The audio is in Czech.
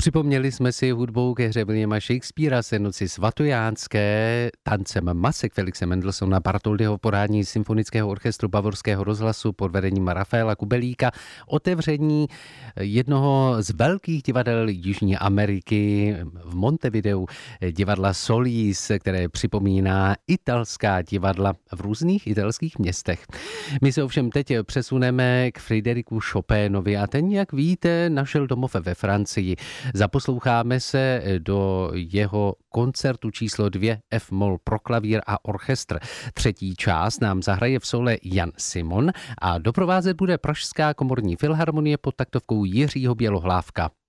Připomněli jsme si hudbou ke hře Williama Shakespearea se noci svatojánské tancem masek Felixe Mendelssohna Bartholdyho podání Symfonického orchestru Bavorského rozhlasu pod vedením Rafaela Kubelíka otevření jednoho z velkých divadel Jižní Ameriky v Montevideu, divadla Solís, které připomíná italská divadla v různých italských městech. My se ovšem teď přesuneme k Frédéricu Chopinovi a ten, jak víte, našel domov ve Francii. Zaposloucháme se do jeho koncertu číslo 2 F-moll pro klavír a orchestr. Třetí část nám zahraje v sole Jan Simon a doprovázet bude Pražská komorní filharmonie pod taktovkou Jiřího Bělohlávka.